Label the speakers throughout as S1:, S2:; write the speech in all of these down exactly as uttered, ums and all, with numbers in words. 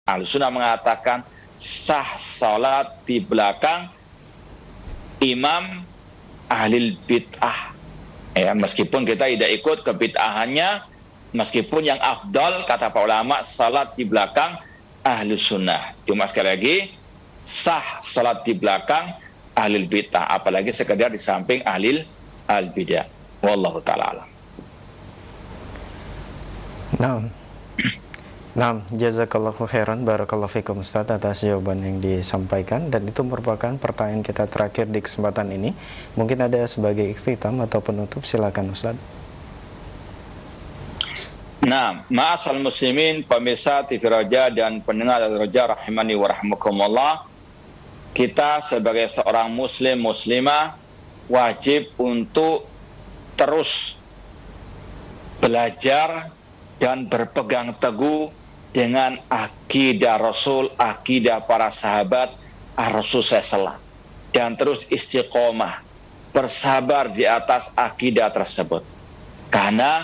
S1: Ahlussunnah mengatakan sah salat di belakang imam ahlil bid'ah. Ya, meskipun kita tidak ikut kebid'ahannya, meskipun yang afdal kata para ulama salat di belakang Ahlussunnah. Cuma sekali lagi sah salat di belakang ahlil bid'ah, apalagi sekedar di samping ahlil al-bid'ah. Wallahu ta'ala alam.
S2: Naam. Naam, jazakallahu khairan, barakallahu fikum Ustaz atas jawaban yang disampaikan, dan itu merupakan pertanyaan kita terakhir di kesempatan ini. Mungkin ada sebagai ikhtitam atau penutup, silakan Ustaz.
S1: Nah, ma'asal muslimin, pemirsa T V Roja dan pendengar Roja rahimani wa rahmakumullah, kita sebagai seorang muslim muslimah wajib untuk terus belajar dan berpegang teguh dengan akidah Rasul, akidah para sahabat Rasul sallallahu alaihi wasallam, dan terus istiqomah, bersabar di atas akidah tersebut. Karena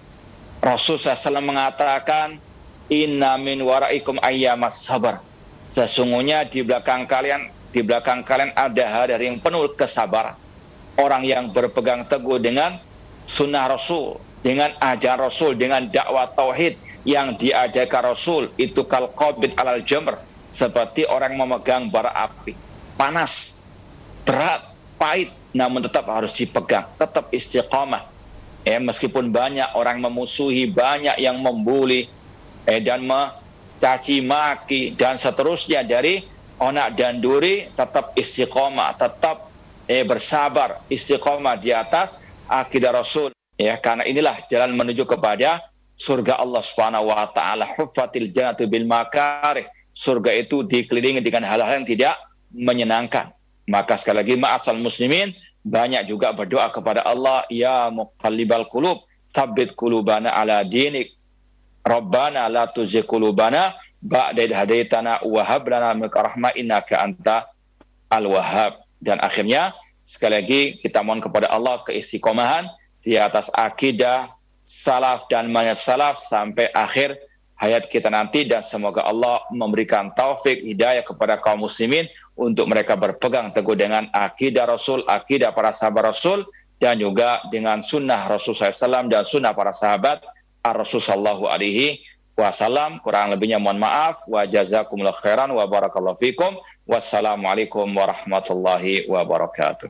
S1: Rasul sallallahu alaihi wasallam mengatakan, inna min waraikum ayyamas sabar. Sesungguhnya di belakang kalian, di belakang kalian ada hari yang penuh kesabaran. Orang yang berpegang teguh dengan sunnah Rasul, dengan ajaran Rasul, dengan dakwah tauhid yang diajarkan Rasul, itu kal qabid alal jamr, seperti orang memegang bara api, panas, berat, pahit, namun tetap harus dipegang, tetap istiqamah. Eh, meskipun banyak orang memusuhi, banyak yang membuli, eh, dan mencaci maki dan seterusnya dari onak dan duri, tetap istiqamah, tetap eh, bersabar, istiqamah di atas akidah Rasul. Ya, karena inilah jalan menuju kepada surga Allah Subhanahu wa taala. Huffatil jannatu bil makarih. Surga itu dikelilingi dengan hal-hal yang tidak menyenangkan. Maka sekali lagi ma'asal muslimin, banyak juga berdoa kepada Allah, ya muqallibal qulub, tsabbit qulubana ala dinik. Rabbana la tuzigh qulubana ba'da idh hadaitana wa hab lana min rahmah innaka anta al-wahhab. Dan akhirnya sekali lagi kita mohon kepada Allah keistiqomahan di atas akidah salaf dan manhaj salaf sampai akhir hayat kita nanti, dan semoga Allah memberikan taufik hidayah kepada kaum muslimin untuk mereka berpegang teguh dengan akidah Rasul, akidah para sahabat Rasul, dan juga dengan sunnah Rasul sallallahu alaihi wasallam dan sunnah para sahabat Ar-Rasul sallallahu alaihi wasallam. Kurang lebihnya mohon maaf. Wa jazakumullahu khairan wa barakallahu fikum. Wassalamualaikum warahmatullahi wabarakatuh.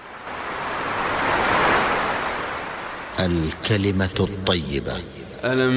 S3: الكلمة الطيبة.